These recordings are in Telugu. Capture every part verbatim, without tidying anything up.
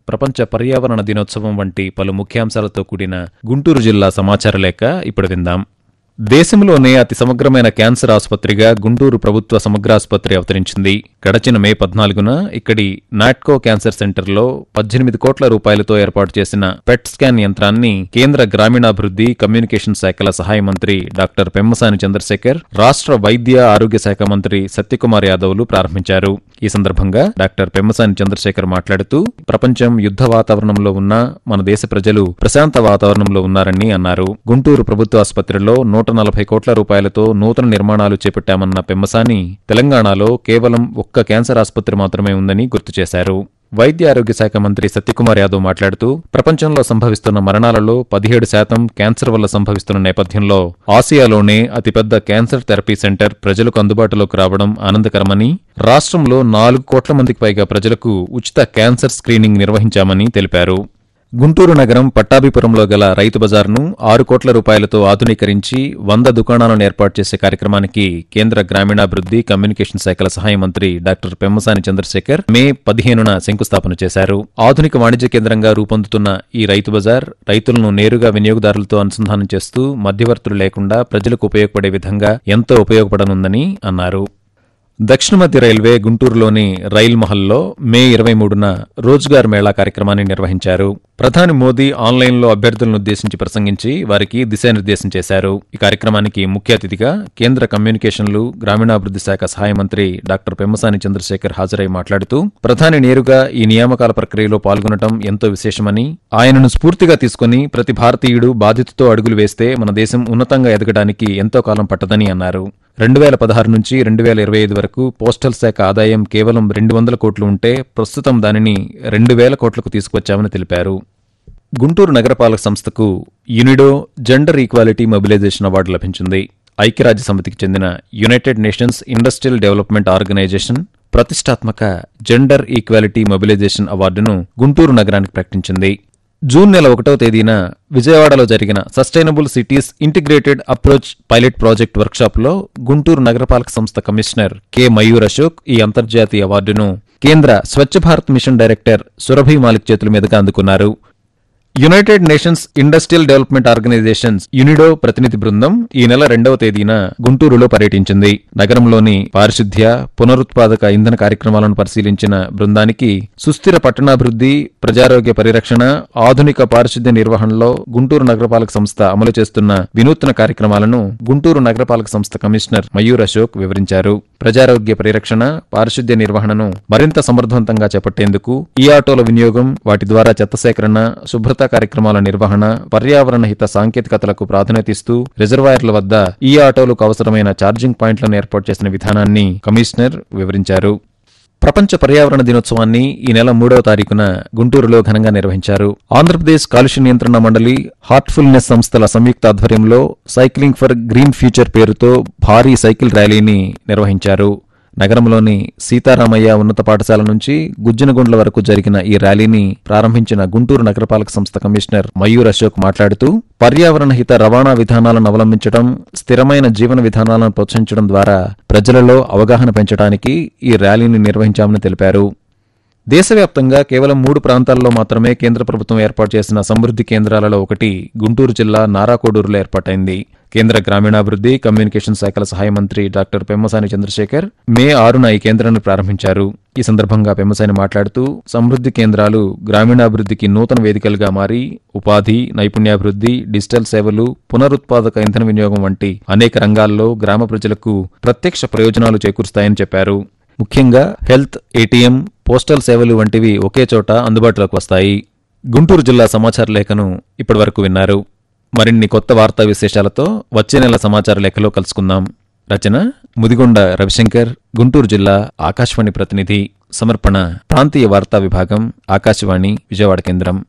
ప్రపంచ పర్యావరణ దినోత్సవం వంటి పలు ముఖ్యాంశాలతో కూడిన గుంటూరు జిల్లా సమాచార లేఖ ఇప్పుడు విందాం. దేశంలోనే అతి సమగ్రమైన క్యాన్సర్ ఆసుపత్రిగా గుంటూరు ప్రభుత్వ సమగ్రాసుపత్రి అవతరించింది. గడచిన మే పద్నాలుగున ఇక్కడి నాట్కో క్యాన్సర్ సెంటర్లో పద్దెనిమిది కోట్ల రూపాయలతో ఏర్పాటు చేసిన పెట్ స్కాన్ యంత్రాన్ని కేంద్ర గ్రామీణాభివృద్ధి కమ్యూనికేషన్ శాఖల సహాయ మంత్రి డాక్టర్ పెమ్మసాని చంద్రశేఖర్, రాష్ట్ర వైద్య ఆరోగ్య శాఖ మంత్రి సత్యకుమార్ యాదవ్లు ప్రారంభించారు. ఈ సందర్భంగా డాక్టర్ పెమ్మసాని చంద్రశేఖర్ మాట్లాడుతూ, ప్రపంచం యుద్ధ వాతావరణంలో ఉన్నా మన దేశ ప్రజలు ప్రశాంత వాతావరణంలో ఉన్నారని అన్నారు. గుంటూరు ప్రభుత్వ ఆసుపత్రిలో నూట నలభై కోట్ల రూపాయలతో నూతన నిర్మాణాలు చేపట్టామన్న పెమ్మసాని, తెలంగాణలో కేవలం ఒక్క క్యాన్సర్ ఆసుపత్రి మాత్రమే ఉందని గుర్తు చేశారు. వైద్య ఆరోగ్య శాఖ మంత్రి సత్యకుమార్ యాదవ్ మాట్లాడుతూ, ప్రపంచంలో సంభవిస్తున్న మరణాలలో పదిహేడు శాతం క్యాన్సర్ వల్ల సంభవిస్తున్న నేపథ్యంలో ఆసియాలోనే అతిపెద్ద క్యాన్సర్ థెరపీ సెంటర్ ప్రజలకు అందుబాటులోకి రావడం ఆనందకరమని, రాష్ట్రంలో నాలుగు కోట్ల మందికి పైగా ప్రజలకు ఉచిత క్యాన్సర్ స్క్రీనింగ్ నిర్వహించామని తెలిపారు. గుంటూరు నగరం పట్టాభిపురంలో గల రైతు బజార్ను ఆరు కోట్ల రూపాయలతో ఆధునీకరించి వంద దుకాణాలను ఏర్పాటు చేసే కార్యక్రమానికి కేంద్ర గ్రామీణాభివృద్ధి కమ్యూనికేషన్ శాఖల సహాయ మంత్రి డాక్టర్ పెమ్మసాని చంద్రశేఖర్ మే పదిహేనున శంకుస్థాపన చేశారు. ఆధునిక వాణిజ్య కేంద్రంగా రూపొందుతున్న ఈ రైతు బజార్ రైతులను నేరుగా వినియోగదారులతో అనుసంధానం చేస్తూ మధ్యవర్తులు లేకుండా ప్రజలకు ఉపయోగపడే విధంగా ఎంతో ఉపయోగపడనుందని అన్నారు. దక్షిణ మధ్య రైల్వే గుంటూరులోని రైల్ మహల్లో మే ఇరవై మూడున రోజ్గార్ మేళా కార్యక్రమాన్ని నిర్వహించారు. ప్రధాని మోదీ ఆన్లైన్లో అభ్యర్థులను ఉద్దేశించి ప్రసంగించి వారికి దిశానిర్దేశం చేశారు. ఈ కార్యక్రమానికి ముఖ్య అతిథిగా కేంద్ర కమ్యూనికేషన్లు గ్రామీణాభివృద్ధి శాఖ సహాయ మంత్రి డాక్టర్ పెమ్మసాని చంద్రశేఖర్ హాజరై మాట్లాడుతూ, ప్రధాని నేరుగా ఈ నియామకాల ప్రక్రియలో పాల్గొనడం ఎంతో విశేషమని, ఆయనను స్ఫూర్తిగా తీసుకుని ప్రతి భారతీయుడు బాధ్యతతో అడుగులు వేస్తే మన దేశం ఉన్నతంగా ఎదగడానికి ఎంతో కాలం పట్టదని అన్నారు. రెండు వేల పదహారు నుంచి రెండు వేల ఇరవై ఐదు వరకు పోస్టల్ శాఖ ఆదాయం కేవలం రెండు వందల కోట్లు ఉంటే ప్రస్తుతం దానిని రెండు వేల కోట్లకు తీసుకువచ్చామని తెలిపారు. గుంటూరు నగరపాలక సంస్థకు UNIDO gender equality mobilisation award లభించింది. ఐక్యరాజ్య సమితికి చెందిన United nations industrial development organisation ప్రతిష్టాత్మక జెండర్ ఈక్వాలిటీ మొబిలైజేషన్ అవార్డును గుంటూరు నగరానికి ప్రకటించింది. జూన్ నెల ఒకటవ తేదీన విజయవాడలో జరిగిన sustainable cities integrated approach pilot project వర్క్షాప్లో Guntur నగరపాలక సంస్థ కమిషనర్ కె మయూర్ అశోక్ ఈ అంతర్జాతీయ అవార్డును కేంద్ర స్వచ్ఛ భారత్ మిషన్ డైరెక్టర్ సురభి మాలిక్ చేతుల మీదుగా అందుకున్నారు. United nations industrial development organisations UNIDO ప్రతినిధి బృందం ఈ నెల రెండవ తేదీన గుంటూరులో పర్యటించింది. నగరంలోని పారిశుద్ధ్య, పునరుత్పాదక ఇంధన కార్యక్రమాలను పరిశీలించిన బృందానికి సుస్థిర పట్టణాభివృద్ధి, ప్రజారోగ్య పరిరక్షణ, ఆధునిక పారిశుద్ధ్య నిర్వహణలో గుంటూరు నగరపాలక సంస్థ అమలు చేస్తున్న వినూత్న కార్యక్రమాలను గుంటూరు నగరపాలక సంస్థ కమిషనర్ మయూర్ అశోక్ వివరించారు. ప్రజారోగ్య పరిరక్షణ, పారిశుద్ధ్య నిర్వహణను మరింత సమర్థవంతంగా చేపట్టేందుకు ఈ ఆటోల వినియోగం, వాటి ద్వారా చెత్త సేకరణ, శుభ్రత కార్యక్రమాల నిర్వహణ, పర్యావరణ హిత సాంకేతికతలకు ప్రాధాన్యతిస్తూ రిజర్వాయర్ల వద్ద ఈ ఆటోలకు అవసరమైన ఛార్జింగ్ పాయింట్లను ఏర్పాటు చేసిన విధానాన్ని కమిషనర్ వివరించారు. ప్రపంచ పర్యావరణ దినోత్సవాన్ని ఈ నెల మూడవ తారీఖున గుంటూరులో ఘనంగా నిర్వహించారు. ఆంధ్రప్రదేశ్ కాలుష్య నియంత్రణ మండలి, హార్ట్ఫుల్నెస్ సంస్థల సంయుక్త ఆధ్వర్యంలో సైక్లింగ్ ఫర్ గ్రీన్ ఫ్యూచర్ పేరుతో భారీ సైకిల్ ర్యాలీని నిర్వహించారు. నగరంలోని సీతారామయ్య ఉన్నత పాఠశాల నుంచి గుజ్జనగుండ్ల వరకు జరిగిన ఈ ర్యాలీని ప్రారంభించిన గుంటూరు నగరపాలక సంస్థ కమిషనర్ మయూర్ అశోక్ మాట్లాడుతూ, పర్యావరణ హిత రవాణా విధానాలను అవలంబించడం, స్థిరమైన జీవన విధానాలను ప్రోత్సహించడం ద్వారా ప్రజలలో అవగాహన పెంచడానికి ఈ ర్యాలీని నిర్వహించామని తెలిపారు. దేశవ్యాప్తంగా కేవలం మూడు ప్రాంతాల్లో మాత్రమే కేంద్ర ప్రభుత్వం ఏర్పాటు చేసిన సమృద్ధి కేంద్రాలలో ఒకటి గుంటూరు జిల్లా నారాకోడూరులో ఏర్పాటైంది. కేంద్ర గ్రామీణాభివృద్ధి కమ్యూనికేషన్ శాఖల సహాయ మంత్రి డాక్టర్ పెమ్మసాని చంద్రశేఖర్ మే ఆరున ఈ కేంద్రాన్ని ప్రారంభించారు. ఈ సందర్భంగా పెమ్మసాని మాట్లాడుతూ, సమృద్ధి కేంద్రాలు గ్రామీణాభివృద్ధికి నూతన వేదికలుగా మారి ఉపాధి, నైపుణ్యాభివృద్ధి, డిజిటల్ సేవలు, పునరుత్పాదక ఇంధన వినియోగం వంటి అనేక రంగాల్లో గ్రామ ప్రజలకు ప్రత్యక్ష ప్రయోజనాలు చేకూరుస్తాయని చెప్పారు. ముఖ్యంగా హెల్త్, ఏటీఎం, పోస్టల్ సేవలు వంటివి ఒకే చోట అందుబాటులోకి వస్తాయి. గుంటూరు జిల్లా సమాచార లేఖను ఇప్పటివరకు విన్నారు. మరిన్ని కొత్త వార్తా విశేషాలతో వచ్చే నెల సమాచార లేఖలో కలుసుకుందాం. రచన ముదిగొండ రవిశంకర్, గుంటూరు జిల్లా ఆకాశవాణి ప్రతినిధి. సమర్పణ ప్రాంతీయ వార్తా విభాగం, ఆకాశవాణి విజయవాడ కేంద్రం.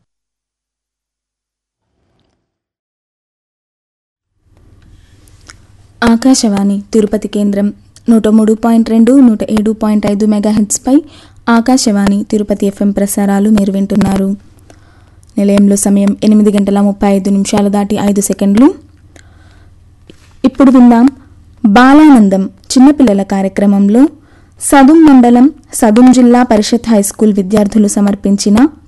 ఆకాశవాణి తిరుపతి కేంద్రం నూట మూడు పాయింట్ రెండు నూట ఏడు పాయింట్ ఐదు మెగాహెట్స్పై ఆకాశవాణి తిరుపతి ఎఫ్ఎం ప్రసారాలు మీరు వింటున్నారు. నిలయంలో సమయం ఎనిమిది గంటల ముప్పై ఐదు నిమిషాలు దాటి ఐదు సెకండ్లు. ఇప్పుడు విందాం బాలానందం చిన్నపిల్లల కార్యక్రమంలో సదుం మండలం సదుం జిల్లా పరిషత్ హైస్కూల్ విద్యార్థులు సమర్పించిన